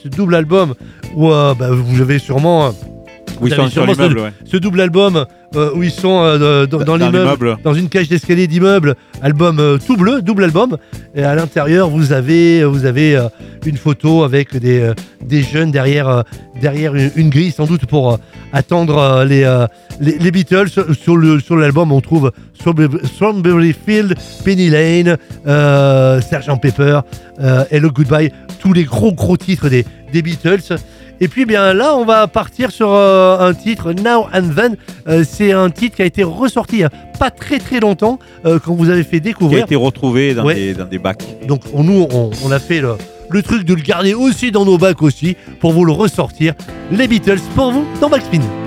ce double album où vous avez sûrement... Oui, Vous avez sur sûrement l'immeuble, ouais. ce double album où ils sont dans l'immeuble, l'immeuble. dans une cage d'escalier d'immeuble, album tout bleu, double album. Et à l'intérieur, vous avez une photo avec des jeunes derrière une grille, sans doute pour attendre les Beatles. Sur l'album, on trouve Strawberry Field, Penny Lane, Sgt Pepper, Hello Goodbye, tous les gros titres des Beatles. Et puis bien là, on va partir sur un titre, Now and Then. C'est un titre qui a été ressorti il n'y a pas très longtemps, qu'on vous avait fait Qui a découvrir. été retrouvé dans, Ouais. des bacs. Donc on a fait le truc de le garder aussi dans nos bacs aussi, pour vous le ressortir. Les Beatles pour vous dans Backspin.